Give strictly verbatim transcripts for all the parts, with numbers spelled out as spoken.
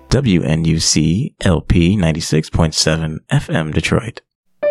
W N U C L P ninety-six point seven F M Detroit.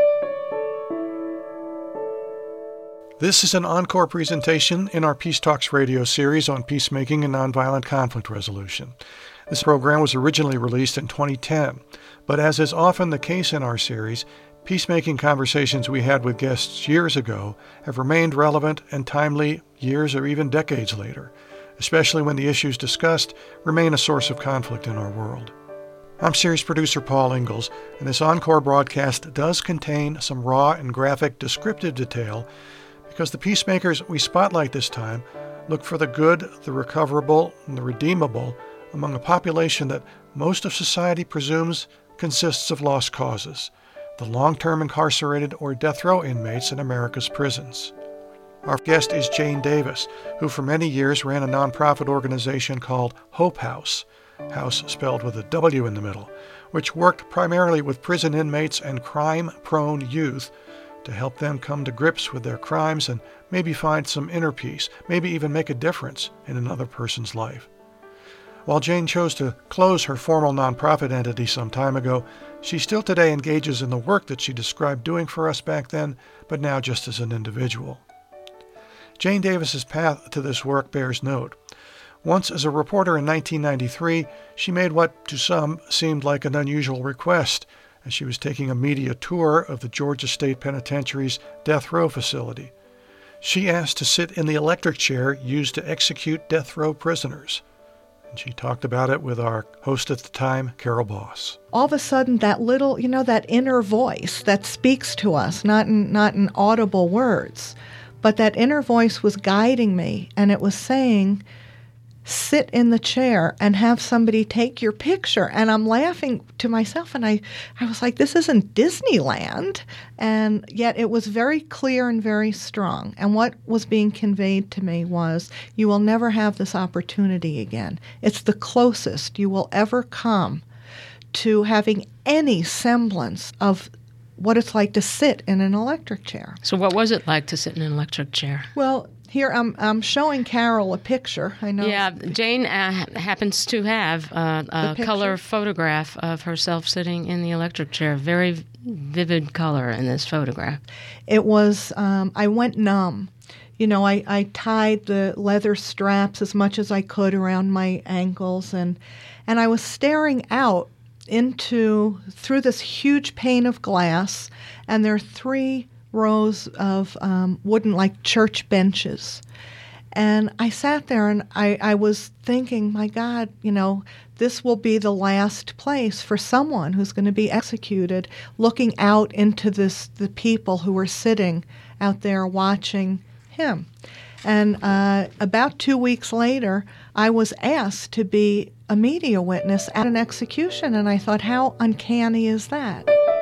This is an encore presentation in our Peace Talks radio series on peacemaking and nonviolent conflict resolution. This program was originally released in twenty ten, but as is often the case in our series, peacemaking conversations we had with guests years ago have remained relevant and timely years or even decades later, especially when the issues discussed remain a source of conflict in our world. I'm series producer Paul Ingalls, and this encore broadcast does contain some raw and graphic descriptive detail because the peacemakers we spotlight this time look for the good, the recoverable, and the redeemable among a population that most of society presumes consists of lost causes, the long-term incarcerated or death row inmates in America's prisons. Our guest is Jane Davis, who for many years ran a nonprofit organization called Hope House, house spelled with a W in the middle, which worked primarily with prison inmates and crime-prone youth to help them come to grips with their crimes and maybe find some inner peace, maybe even make a difference in another person's life. While Jane chose to close her formal nonprofit entity some time ago, she still today engages in the work that she described doing for us back then, but now just as an individual. Jane Davis's path to this work bears note. Once as a reporter in nineteen ninety-three, she made what to some seemed like an unusual request, as she was taking a media tour of the Georgia State Penitentiary's death row facility. She asked to sit in the electric chair used to execute death row prisoners. And she talked about it with our host at the time, Carol Boss. All of a sudden, that little, you know, that inner voice that speaks to us, not in, not in audible words, but that inner voice was guiding me, and it was saying, sit in the chair and have somebody take your picture. And I'm laughing to myself, and I, I was like, this isn't Disneyland. And yet it was very clear and very strong. And what was being conveyed to me was, you will never have this opportunity again. It's the closest you will ever come to having any semblance of what it's like to sit in an electric chair. So what was it like to sit in an electric chair? Well, here I'm I'm showing Carol a picture. I know. Yeah, Jane uh, happens to have uh, a color photograph of herself sitting in the electric chair. Very vivid color in this photograph. It was, um, I went numb. You know, I, I tied the leather straps as much as I could around my ankles, and and I was staring out into, through this huge pane of glass, and there are three rows of um, wooden, like church benches. And I sat there and I, I was thinking, my God, you know, this will be the last place for someone who's going to be executed, looking out into this, the people who were sitting out there watching him. And uh, about two weeks later, I was asked to be a media witness at an execution, and I thought, how uncanny is that?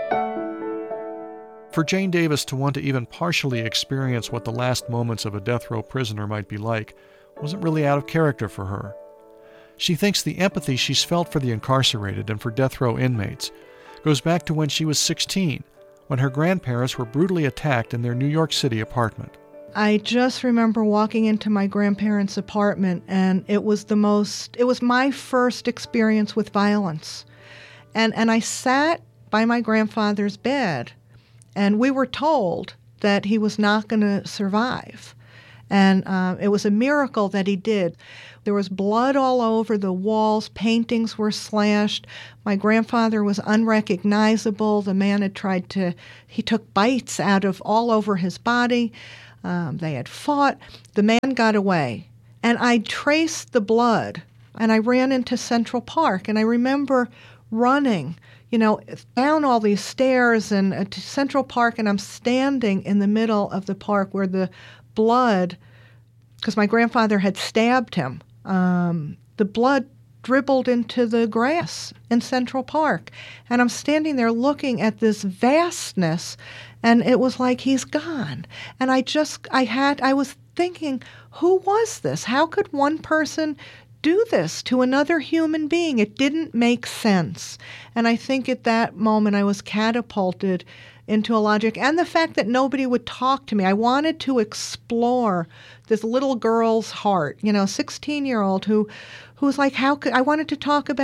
For Jane Davis to want to even partially experience what the last moments of a death row prisoner might be like wasn't really out of character for her. She thinks the empathy she's felt for the incarcerated and for death row inmates goes back to when she was sixteen, when her grandparents were brutally attacked in their New York City apartment. I just remember walking into my grandparents' apartment, and it was the most, it was my first experience with violence. And, and I sat by my grandfather's bed, and we were told that he was not going to survive. And uh, it was a miracle that he did. There was blood all over the walls. Paintings were slashed. My grandfather was unrecognizable. The man had tried to, he took bites out of all over his body. Um, they had fought. The man got away. And I traced the blood, and I ran into Central Park. And I remember running, you know, down all these stairs and uh, to Central Park, and I'm standing in the middle of the park where the blood, because my grandfather had stabbed him, um, the blood dribbled into the grass in Central Park. And I'm standing there looking at this vastness, and it was like, he's gone. And I just, I had, I was thinking, who was this? How could one person do this to another human being? It didn't make sense. And I think at that moment I was catapulted into a logic, and the fact that nobody would talk to me. I wanted to explore this little girl's heart, you know, sixteen-year-old who, who was like, how could, I wanted to talk about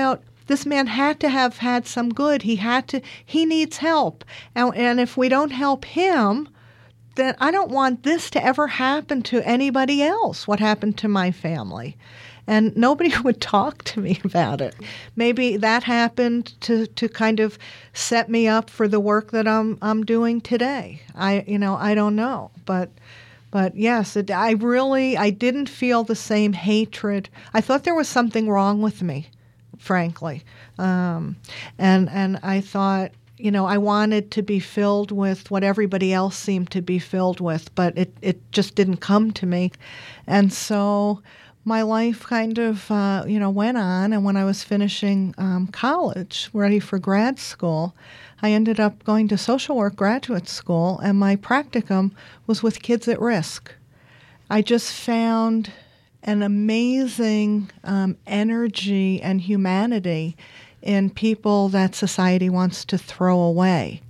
This man had to have had some good. He had to, he needs help. And, and if we don't help him, then I don't want this to ever happen to anybody else, what happened to my family. And nobody would talk to me about it. Maybe that happened to, to kind of set me up for the work that I'm I'm doing today. I you know I don't know, but but yes, it, I really I didn't feel the same hatred. I thought there was something wrong with me, frankly, um, and and I thought you know I wanted to be filled with what everybody else seemed to be filled with, but it it just didn't come to me, and so. My life kind of, uh, you know, went on, and when I was finishing um, college, ready for grad school, I ended up going to social work graduate school, and my practicum was with kids at risk. I just found an amazing um, energy and humanity in people that society wants to throw away.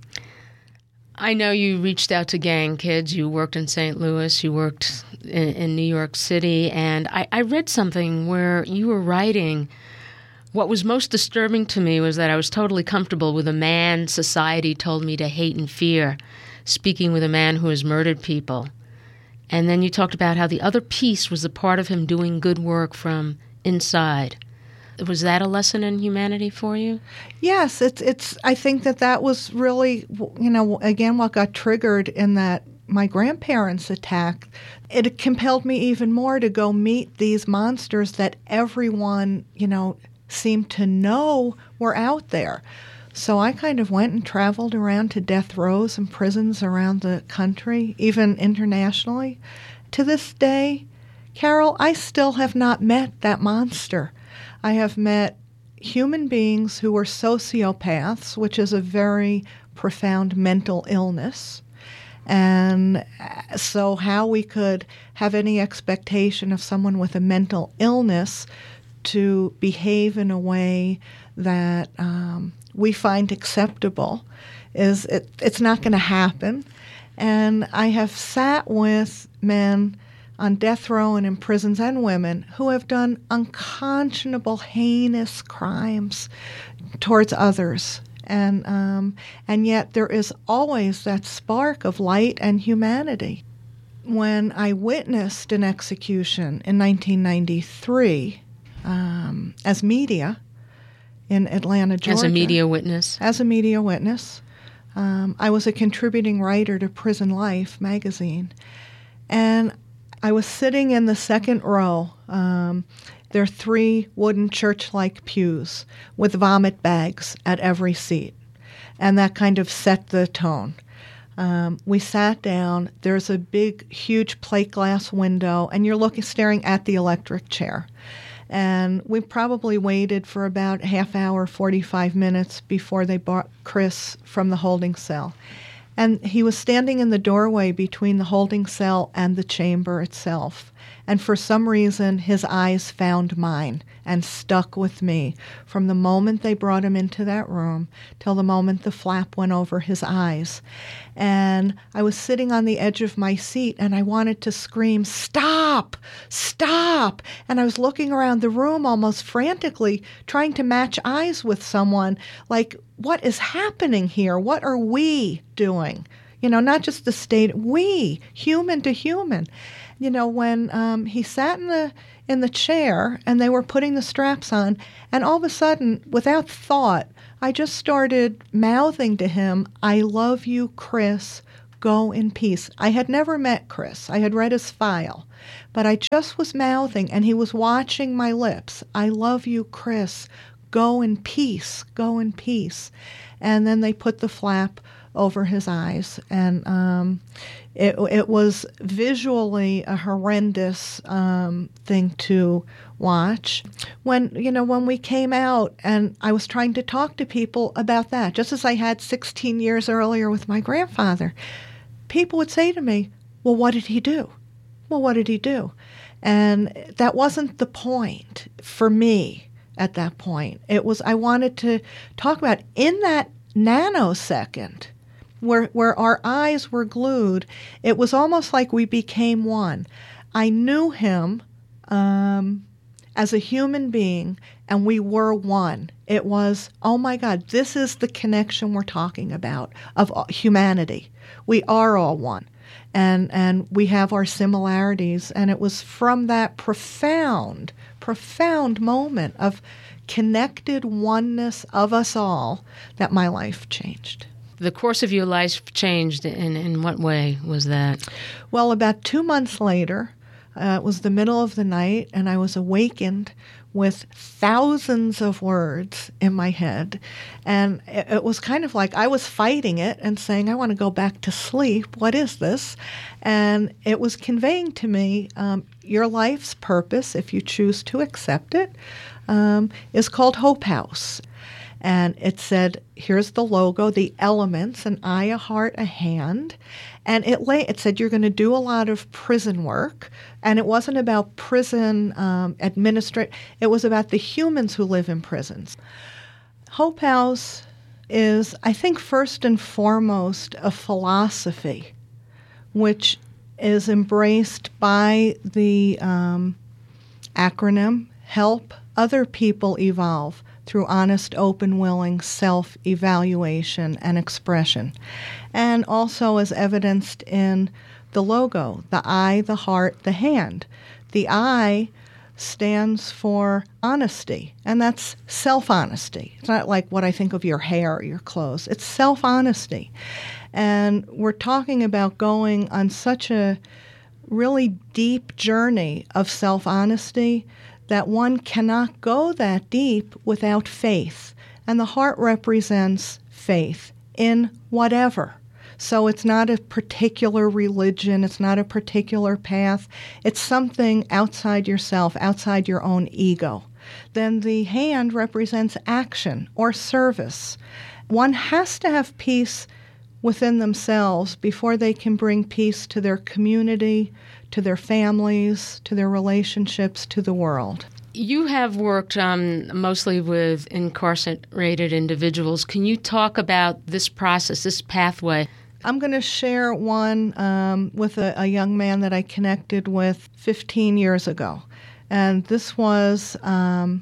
I know you reached out to gang kids. You worked in Saint Louis. You worked in, in New York City. And I, I read something where you were writing, what was most disturbing to me was that I was totally comfortable with a man society told me to hate and fear, speaking with a man who has murdered people. And then you talked about how the other piece was a part of him doing good work from inside. Was that a lesson in humanity for you? Yes, it's. It's. I think that that was really, you know, again, what got triggered in that my grandparents' attack. It compelled me even more to go meet these monsters that everyone, you know, seemed to know were out there. So I kind of went and traveled around to death rows and prisons around the country, even internationally. To this day, Carol, I still have not met that monster. I have met human beings who were sociopaths, which is a very profound mental illness. And so how we could have any expectation of someone with a mental illness to behave in a way that um, we find acceptable is it, it's not going to happen. And I have sat with men on death row and in prisons and women who have done unconscionable, heinous crimes towards others. And um, and yet there is always that spark of light and humanity. When I witnessed an execution in nineteen ninety-three um, as media in Atlanta, Georgia. As a media witness? As a media witness. Um, I was a contributing writer to Prison Life magazine. And I was sitting in the second row. Um, there are three wooden church-like pews with vomit bags at every seat, and that kind of set the tone. Um, we sat down. There's a big, huge plate glass window, and you're looking, staring at the electric chair. And we probably waited for about a half hour, forty-five minutes before they brought Chris from the holding cell. And he was standing in the doorway between the holding cell and the chamber itself. And for some reason, his eyes found mine and stuck with me from the moment they brought him into that room till the moment the flap went over his eyes. And I was sitting on the edge of my seat, and I wanted to scream, "Stop! Stop!" And I was looking around the room almost frantically, trying to match eyes with someone, like, what is happening here? What are we doing? You know, not just the state, we, human to human. You know, when um, he sat in the in the chair and they were putting the straps on, and all of a sudden, without thought, I just started mouthing to him, "I love you, Chris. Go in peace." I had never met Chris. I had read his file. But I just was mouthing, and he was watching my lips. "I love you, Chris. Go in peace. Go in peace." And then they put the flap over his eyes, and um, it it was visually a horrendous um, thing to watch. When you know when we came out, and I was trying to talk to people about that, just as I had sixteen years earlier with my grandfather, people would say to me, "Well, what did he do? Well, what did he do?" And that wasn't the point for me at that point. It was I wanted to talk about in that nanosecond. Where, where our eyes were glued, it was almost like we became one. I knew him um, as a human being, and we were one. It was, oh my God, this is the connection we're talking about of humanity. We are all one, and and we have our similarities. And it was from that profound, profound moment of connected oneness of us all that my life changed. The course of your life changed. In, in what way was that? Well, about two months later, uh, it was the middle of the night, and I was awakened with thousands of words in my head. And it, it was kind of like I was fighting it and saying, I want to go back to sleep. What is this? And it was conveying to me, um, your life's purpose, if you choose to accept it, um, is called Hope House. And it said, here's the logo, the elements, an eye, a heart, a hand. And it lay, it said, you're going to do a lot of prison work. And it wasn't about prison um, administrate. It was about the humans who live in prisons. Hope House is, I think, first and foremost, a philosophy which is embraced by the um, acronym HELP Other People Evolve through honest, open, willing self-evaluation and expression. And also as evidenced in the logo, the eye, the heart, the hand. The eye stands for honesty, and that's self-honesty. It's not like what I think of your hair or your clothes. It's self-honesty. And we're talking about going on such a really deep journey of self-honesty that one cannot go that deep without faith. And the heart represents faith in whatever. So it's not a particular religion, it's not a particular path, it's something outside yourself, outside your own ego. Then the hand represents action or service. One has to have peace within themselves before they can bring peace to their community, to their families, to their relationships, to the world. You have worked um, mostly with incarcerated individuals. Can you talk about this process, this pathway? I'm going to share one um, with a, a young man that I connected with fifteen years ago. And this was um,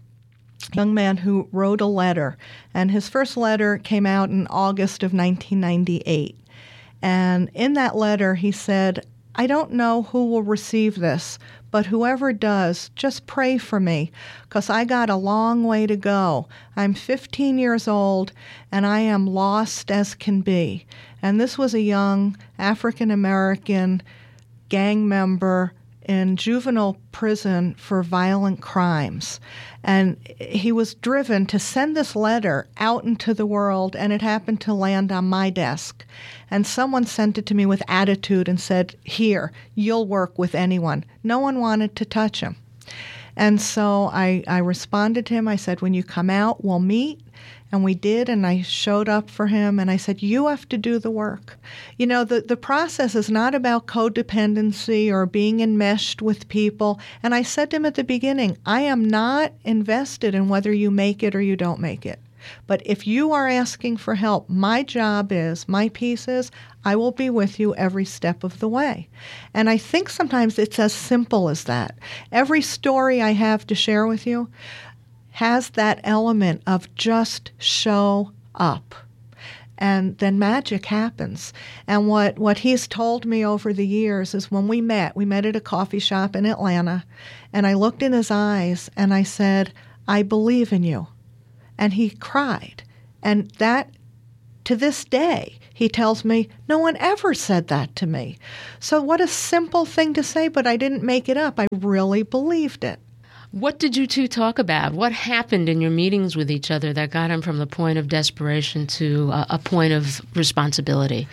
a young man who wrote a letter. And his first letter came out in August of nineteen ninety-eight. And in that letter, he said, I don't know who will receive this, but whoever does, just pray for me, because I got a long way to go. I'm fifteen years old, and I am lost as can be. And this was a young African-American gang member in juvenile prison for violent crimes. And he was driven to send this letter out into the world, and it happened to land on my desk. And someone sent it to me with attitude and said, here, you'll work with anyone. No one wanted to touch him. And so I, I responded to him. I said, when you come out, we'll meet. And we did, and I showed up for him, and I said, you have to do the work. You know, the, the process is not about codependency or being enmeshed with people. And I said to him at the beginning, I am not invested in whether you make it or you don't make it. But if you are asking for help, my job is, my piece is, I will be with you every step of the way. And I think sometimes it's as simple as that. Every story I have to share with you has that element of just show up. And then magic happens. And what, what he's told me over the years is when we met, we met at a coffee shop in Atlanta, and I looked in his eyes and I said, I believe in you. And he cried. And that, to this day, he tells me, no one ever said that to me. So what a simple thing to say, but I didn't make it up. I really believed it. What did you two talk about? What happened in your meetings with each other that got him from the point of desperation to a, a point of responsibility?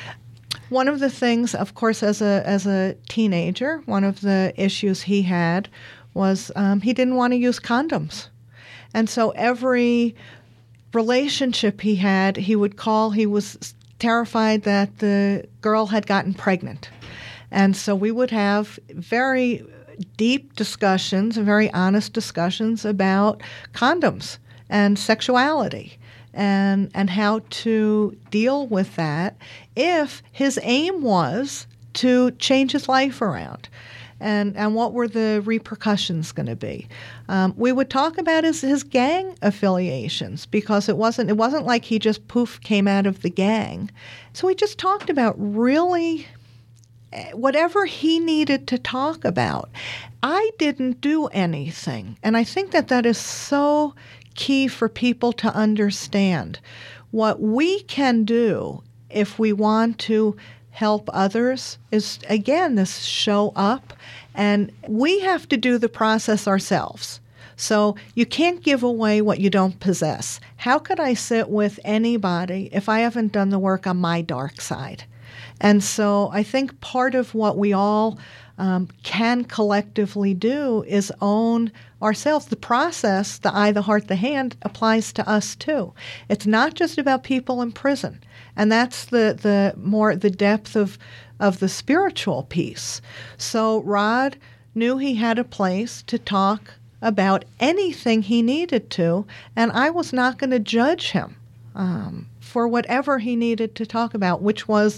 One of the things, of course, as a as a teenager, one of the issues he had was um, he didn't want to use condoms. And so every relationship he had, he would call, he was terrified that the girl had gotten pregnant. And so we would have very deep discussions and very honest discussions about condoms and sexuality and and how to deal with that if his aim was to change his life around. And, and what were the repercussions going to be? Um, we would talk about his, his gang affiliations, because it wasn't it wasn't like he just poof came out of the gang. So we just talked about really whatever he needed to talk about. I didn't do anything, and I think that that is so key for people to understand. What we can do if we want to help others is, again, this show up, and we have to do the process ourselves. So you can't give away what you don't possess. How could I sit with anybody if I haven't done the work on my dark side? And so I think part of what we all um, can collectively do is own ourselves. The process, the eye, the heart, the hand, applies to us too. It's not just about people in prison. And that's the, the more the depth of, of the spiritual piece. So Rod knew he had a place to talk about anything he needed to, and I was not going to judge him um, for whatever he needed to talk about, which was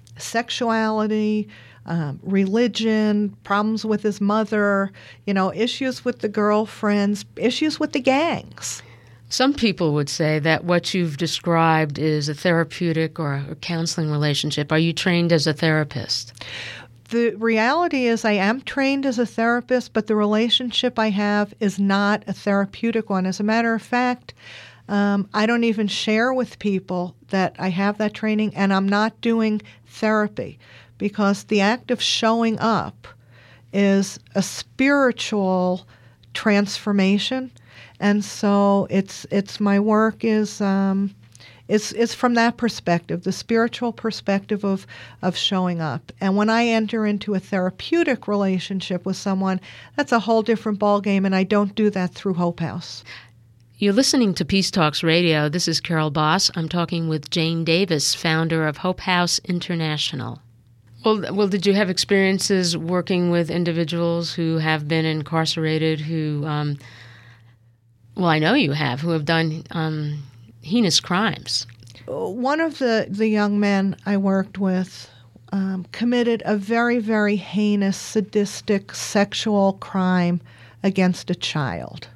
sexuality, um, religion, problems with his mother, you know, issues with the girlfriends, issues with the gangs. Some people would say that what you've described is a therapeutic or a counseling relationship. Are you trained as a therapist? The reality is I am trained as a therapist, but the relationship I have is not a therapeutic one. As a matter of fact, um, I don't even share with people that I have that training, and I'm not doing therapy, because the act of showing up is a spiritual transformation. And so it's it's my work is um, it's it's from that perspective, the spiritual perspective of of showing up. And when I enter into a therapeutic relationship with someone, that's a whole different ballgame, and I don't do that through Hope House. You're listening to Peace Talks Radio. This is Carol Boss. I'm talking with Jane Davis, founder of Hope House International. Well, well, did you have experiences working with individuals who have been incarcerated, who, um, well, I know you have, who have done um, heinous crimes? One of the, the young men I worked with um, committed a very, very heinous, sadistic sexual crime against a child.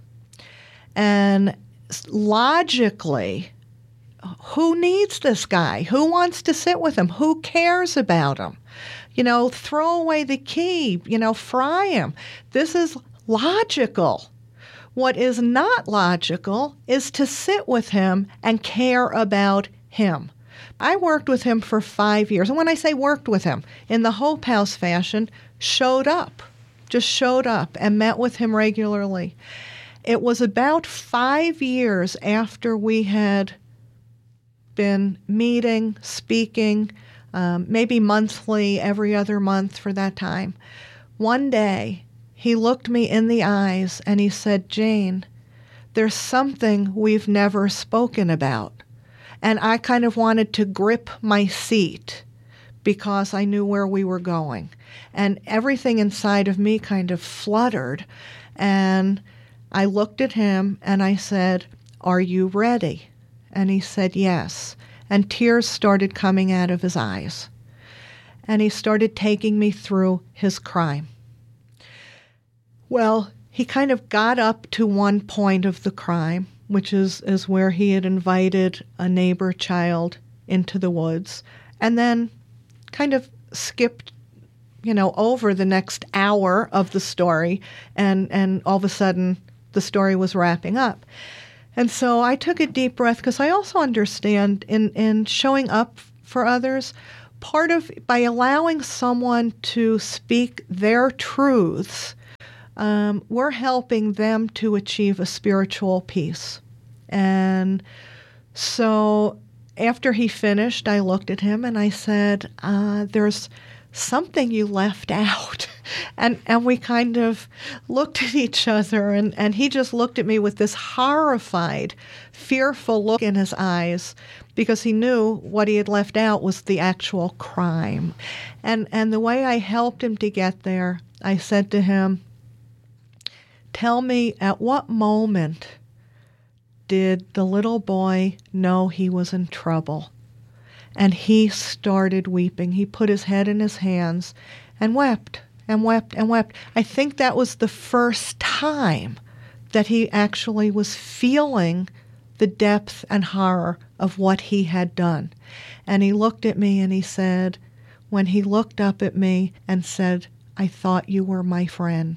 And logically, who needs this guy? Who wants to sit with him? Who cares about him? You know, throw away the key, you know, fry him. This is logical. What is not logical is to sit with him and care about him. I worked with him for five years. And when I say worked with him, in the Hope House fashion, showed up, just showed up and met with him regularly. It was about five years after we had been meeting, speaking, um, maybe monthly, every other month for that time. One day, he looked me in the eyes and he said, "Jane, there's something we've never spoken about." And I kind of wanted to grip my seat because I knew where we were going. And everything inside of me kind of fluttered. And I looked at him and I said, "Are you ready?" And he said, "Yes." And tears started coming out of his eyes. And he started taking me through his crime. Well, he kind of got up to one point of the crime, which is, is where he had invited a neighbor child into the woods, and then kind of skipped, you know, over the next hour of the story, and, and all of a sudden the story was wrapping up. And so I took a deep breath, because I also understand in, in showing up for others, part of, by allowing someone to speak their truths, um, we're helping them to achieve a spiritual peace. And so after he finished, I looked at him and I said, uh, there's something you left out. And and we kind of looked at each other, and, and he just looked at me with this horrified, fearful look in his eyes, because he knew what he had left out was the actual crime. And and the way I helped him to get there, I said to him, "Tell me, at what moment did the little boy know he was in trouble?" And he started weeping. He put his head in his hands and wept and wept and wept. I think that was the first time that he actually was feeling the depth and horror of what he had done. And he looked at me and he said, when he looked up at me and said, "I thought you were my friend."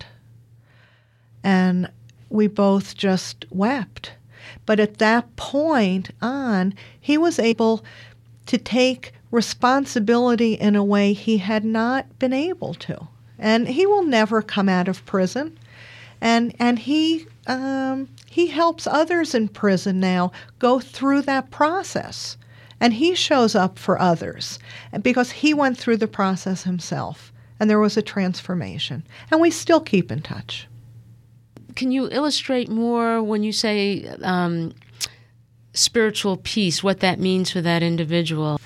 And we both just wept. But at that point on, he was able to take responsibility in a way he had not been able to. And he will never come out of prison. And and he um, he helps others in prison now go through that process. And he shows up for others because he went through the process himself. And there was a transformation. And we still keep in touch. Can you illustrate more when you say um, spiritual peace, what that means for that individual?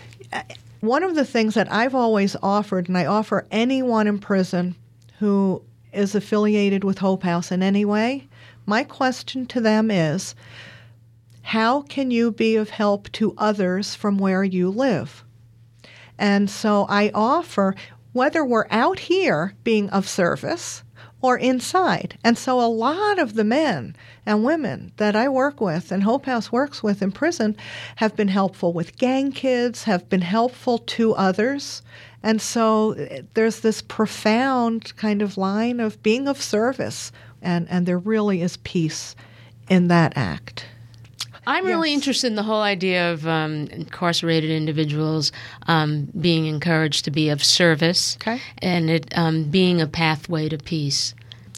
One of the things that I've always offered, and I offer anyone in prison who is affiliated with Hope House in any way, my question to them is, how can you be of help to others from where you live? And so I offer, whether we're out here being of service or inside. And so a lot of the men and women that I work with and Hope House works with in prison have been helpful with gang kids, have been helpful to others. And so there's this profound kind of line of being of service, and, and there really is peace in that act. I'm really yes. interested in the whole idea of um, incarcerated individuals um, being encouraged to be of service okay. and it um, being a pathway to peace.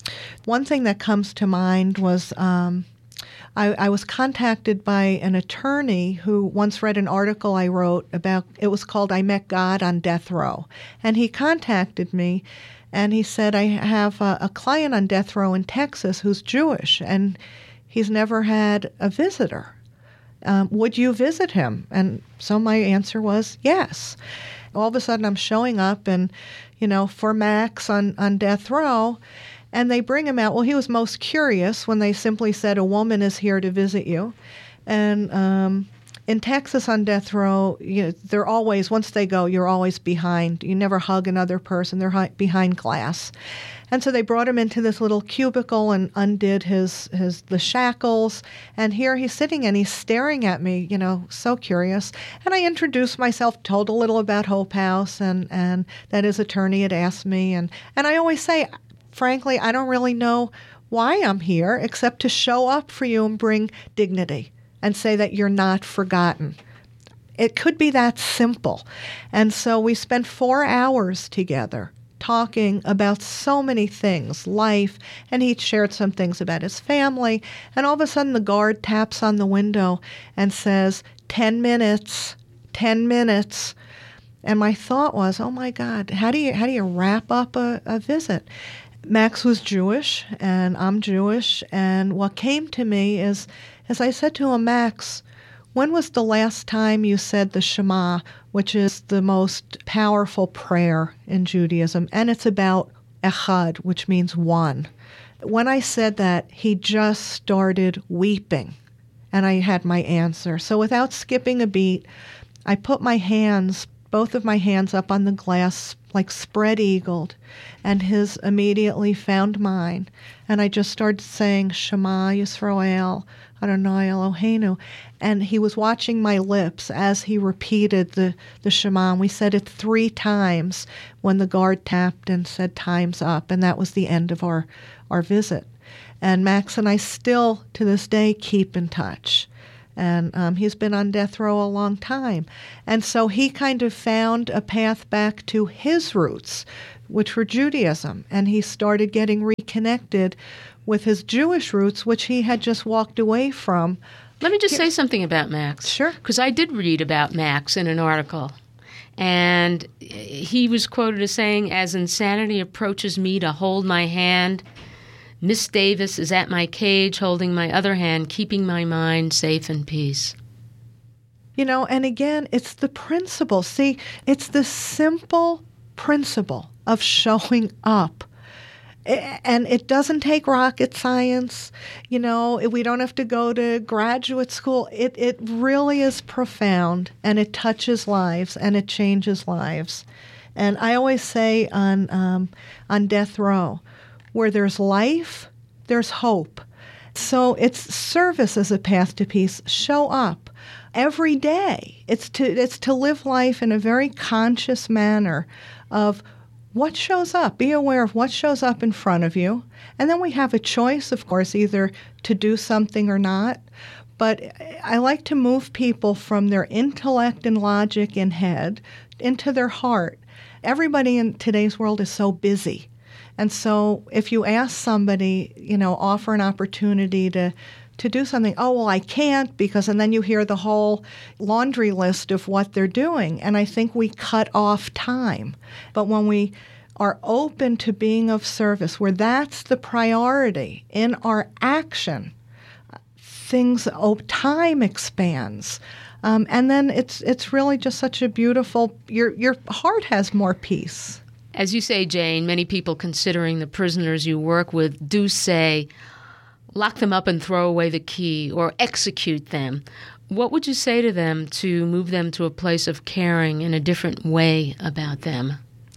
One thing that comes to mind was um, I, I was contacted by an attorney who once read an article I wrote about, it was called I Met God on Death Row. And he contacted me and he said, I have a, a client on death row in Texas who's Jewish and he's never had a visitor. Um, would you visit him? And so my answer was yes. All of a sudden I'm showing up and, you know, for Max on, on death row, and they bring him out. Well, he was most curious when they simply said, a woman is here to visit you. And um, in Texas on death row, you know, they're always, once they go, you're always behind. You never hug another person. They're hi- behind glass. And so they brought him into this little cubicle and undid his, his the shackles. And here he's sitting and he's staring at me, you know, so curious. And I introduced myself, told a little about Hope House and, and that his attorney had asked me. And, and I always say, frankly, I don't really know why I'm here except to show up for you and bring dignity and say that you're not forgotten. It could be that simple. And so we spent four hours together talking about so many things, life, and he shared some things about his family. And all of a sudden the guard taps on the window and says, ten minutes, ten minutes. And my thought was, oh my God, how do you how do you wrap up a, a visit? Max was Jewish and I'm Jewish. And what came to me is, as I said to him, Max, when was the last time you said the Shema, which is the most powerful prayer in Judaism? And it's about echad, which means one. When I said that, he just started weeping, and I had my answer. So without skipping a beat, I put my hands, both of my hands up on the glass, like spread-eagled, and his immediately found mine. And I just started saying, Shema Yisrael, Adonai Eloheinu. And he was watching my lips as he repeated the, the Shema. And we said it three times when the guard tapped and said, time's up. And that was the end of our, our visit. And Max and I still, to this day, keep in touch. And um, he's been on death row a long time. And so he kind of found a path back to his roots, which were Judaism. And he started getting reconnected with his Jewish roots, which he had just walked away from. Let me just say something about Max. Sure. Because I did read about Max in an article. And he was quoted as saying, as insanity approaches me to hold my hand, Miss Davis is at my cage holding my other hand, keeping my mind safe in peace. You know, and again, it's the principle. See, it's the simple principle of showing up. And it doesn't take rocket science. You know, we don't have to go to graduate school. It it really is profound, and it touches lives, and it changes lives. And I always say on um, on death row, where there's life, there's hope. So it's service as a path to peace. Show up every day. It's to it's to live life in a very conscious manner of what shows up. Be aware of what shows up in front of you. And then we have a choice, of course, either to do something or not. But I like to move people from their intellect and logic and head into their heart. Everybody in today's world is so busy. And so if you ask somebody, you know, offer an opportunity to to do something, oh, well, I can't because, and then you hear the whole laundry list of what they're doing. And I think we cut off time. But when we are open to being of service, where that's the priority in our action, things, oh, time expands. Um, and then it's it's really just such a beautiful, your your heart has more peace. As you say, Jane, many people considering the prisoners you work with do say, lock them up and throw away the key or execute them. What would you say to them to move them to a place of caring in a different way about them?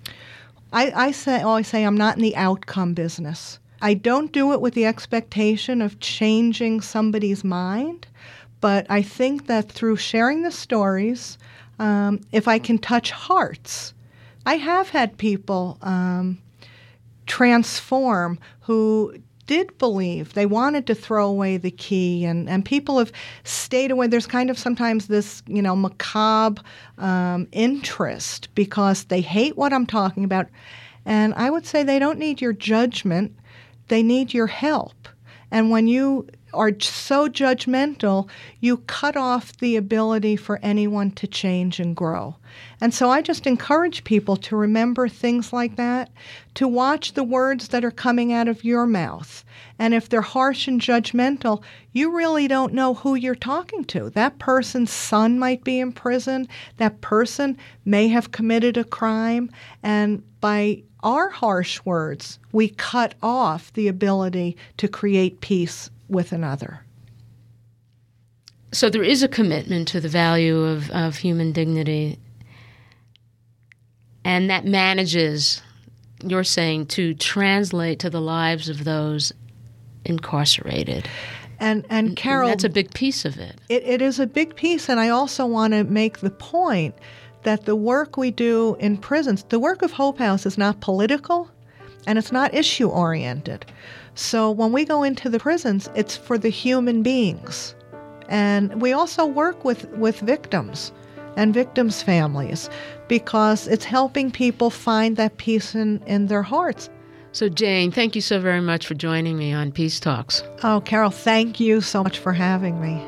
I, I say, always say I'm not in the outcome business. I don't do it with the expectation of changing somebody's mind, but I think that through sharing the stories, um, if I can touch hearts, I have had people um, transform who did believe. They wanted to throw away the key, and, and people have stayed away. There's kind of sometimes this, you know, macabre um, interest because they hate what I'm talking about. And I would say they don't need your judgment. They need your help. And when you are so judgmental, you cut off the ability for anyone to change and grow. And so I just encourage people to remember things like that, to watch the words that are coming out of your mouth. And if they're harsh and judgmental, you really don't know who you're talking to. That person's son might be in prison. That person may have committed a crime. And by our harsh words, we cut off the ability to create peace with another. So there is a commitment to the value of, of human dignity, and that manages, you're saying, to translate to the lives of those incarcerated. And and Carol, and that's a big piece of it. it. It is a big piece, and I also want to make the point that the work we do in prisons, the work of Hope House is not political, and it's not issue-oriented. So when we go into the prisons, it's for the human beings. And we also work with, with victims and victims' families because it's helping people find that peace in, in their hearts. So, Jane, thank you so very much for joining me on Peace Talks. Oh, Carol, thank you so much for having me.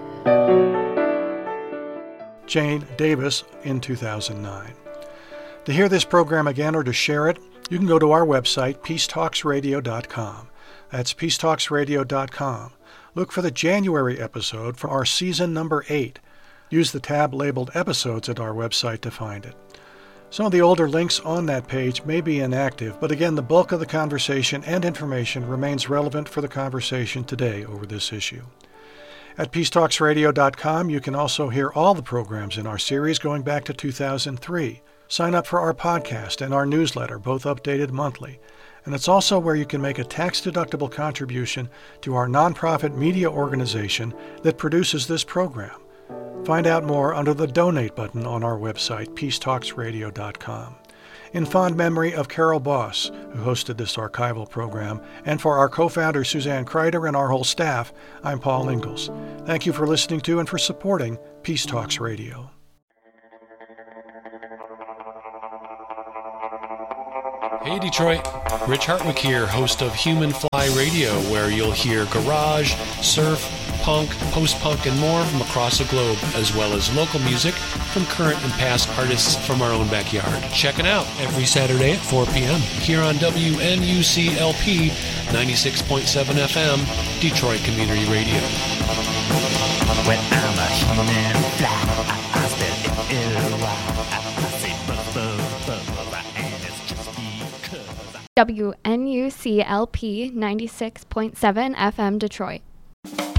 Jane Davis in two thousand nine. To hear this program again or to share it, you can go to our website, peace talks radio dot com. That's peace talks radio dot com. Look for the January episode for our season number eight. Use the tab labeled Episodes at our website to find it. Some of the older links on that page may be inactive, but again, the bulk of the conversation and information remains relevant for the conversation today over this issue. At peace talks radio dot com, you can also hear all the programs in our series going back to two thousand three. Sign up for our podcast and our newsletter, both updated monthly. And it's also where you can make a tax-deductible contribution to our nonprofit media organization that produces this program. Find out more under the Donate button on our website, peace talks radio dot com. In fond memory of Carol Boss, who hosted this archival program, and for our co-founder Suzanne Kreider and our whole staff, I'm Paul Ingalls. Thank you for listening to and for supporting Peace Talks Radio. Hey Detroit, Rich Hartwick here, host of Human Fly Radio, where you'll hear garage, surf, punk, post-punk, and more from across the globe, as well as local music from current and past artists from our own backyard. Check it out every Saturday at four p.m. here on W N U C L P ninety-six point seven F M, Detroit Community Radio. When I'm a human fly, I, I spell L Y. I say buzz, buzz, buzz, and it's just because. W N U C L P ninety-six point seven F M Detroit.